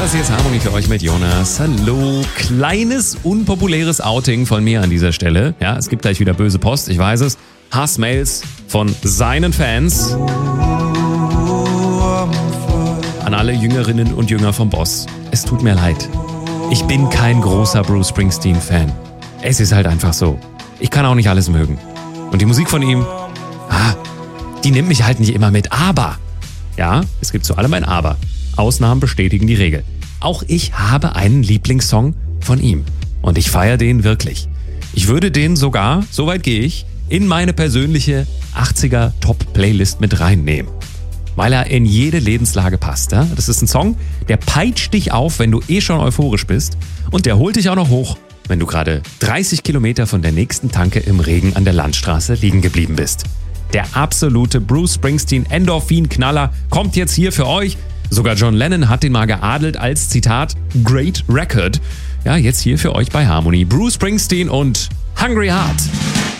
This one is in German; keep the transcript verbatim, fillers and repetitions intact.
Das ist jetzt Harmony für euch mit Jonas. Hallo. Kleines, unpopuläres Outing von mir an dieser Stelle. Ja, es gibt gleich wieder böse Post, ich weiß es. Hassmails von seinen Fans. An alle Jüngerinnen und Jünger vom Boss. Es tut mir leid. Ich bin kein großer Bruce Springsteen-Fan. Es ist halt einfach so. Ich kann auch nicht alles mögen. Und die Musik von ihm, ah, die nimmt mich halt nicht immer mit. Aber, ja, es gibt zu allem ein Aber. Ausnahmen bestätigen die Regel. Auch ich habe einen Lieblingssong von ihm. Und ich feiere den wirklich. Ich würde den sogar, so weit gehe ich, in meine persönliche achtziger Top-Playlist mit reinnehmen. Weil er in jede Lebenslage passt. Ja? Das ist ein Song, der peitscht dich auf, wenn du eh schon euphorisch bist. Und der holt dich auch noch hoch, wenn du gerade dreißig Kilometer von der nächsten Tanke im Regen an der Landstraße liegen geblieben bist. Der absolute Bruce Springsteen Endorphin-Knaller kommt jetzt hier für euch. Sogar John Lennon hat den mal geadelt als, Zitat, Great Record. Ja, jetzt hier für euch bei Harmony. Bruce Springsteen und Hungry Heart.